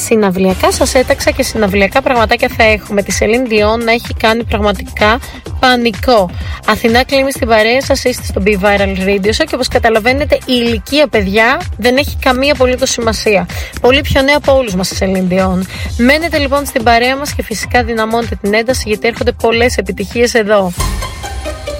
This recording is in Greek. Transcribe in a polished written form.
συναυλιακά σας έταξα και συναυλιακά πραγματάκια θα έχουμε. Τη Celine Dion να έχει κάνει πραγματικά πανικό. Αθηνά Κλίμη στην παρέα σας, είστε στο Be Viral Radio Show και όπως καταλαβαίνετε η ηλικία, παιδιά, δεν έχει καμία απολύτως σημασία. Πολύ πιο νέα από όλους μας η Celine Dion. Μένετε λοιπόν στην παρέα μας και φυσικά δυναμώνετε την ένταση γιατί έρχονται πολλές επιτυχίες εδώ.